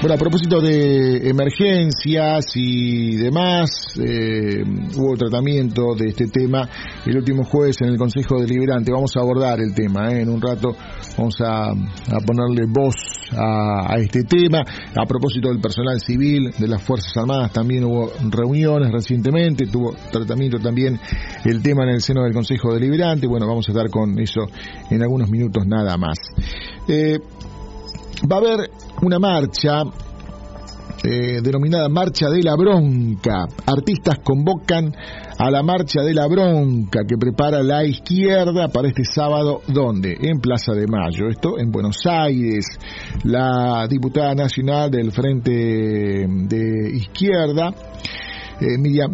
Bueno, a propósito de emergencias y demás, hubo tratamiento de este tema el último jueves en el Consejo Deliberante. Vamos a abordar el tema, en un rato vamos a ponerle voz a este tema. A propósito del personal civil de las Fuerzas Armadas, también hubo reuniones recientemente, tuvo tratamiento también el tema en el seno del Consejo Deliberante. Bueno, vamos a estar con eso en algunos minutos nada más. Va a haber una marcha denominada Marcha de la Bronca. Artistas convocan a la Marcha de la Bronca que prepara la izquierda para este sábado, ¿dónde? En Plaza de Mayo, esto en Buenos Aires. La diputada nacional del Frente de Izquierda, Miriam